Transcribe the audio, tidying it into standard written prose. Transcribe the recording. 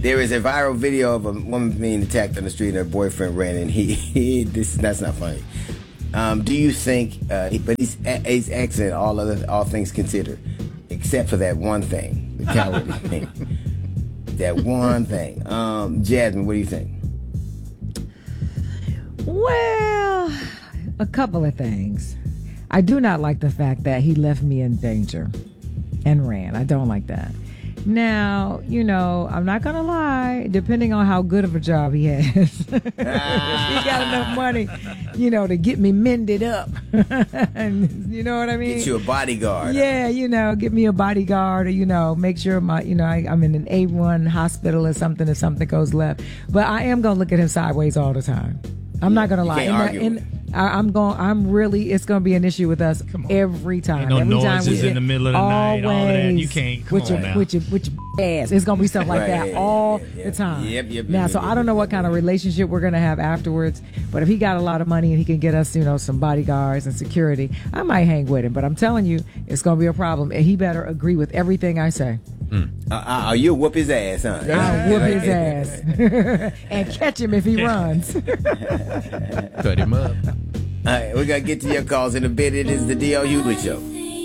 There is a viral video of a woman being attacked on the street and her boyfriend ran and that's not funny. Do you think, but he's excellent, all things considered, except for that one thing, the cowardly thing. That one thing. Jasmine, what do you think? Well, a couple of things. I do not like the fact that he left me in danger and ran. I don't like that. Now, I'm not going to lie, depending on how good of a job he has. If he got enough money, to get me mended up. And, you know what I mean? Get you a bodyguard. Yeah, get me a bodyguard or, make sure I'm in an A1 hospital or something if something goes left. But I am going to look at him sideways all the time. I'm not going to lie. It's going to be an issue with us every time. No every noises time in the middle of the night, all of that. You can't, come on now. With your ass. It's going to be stuff like that all the time. Yep. I don't know what kind of relationship we're going to have afterwards, but if he got a lot of money and he can get us, some bodyguards and security, I might hang with him. But I'm telling you, it's going to be a problem. And he better agree with everything I say. You'll whoop his ass, huh? I'll whoop his ass. And catch him if he runs. Cut him up. All right, we're going to get to your calls in a bit. It is the D.L. Hughley Show.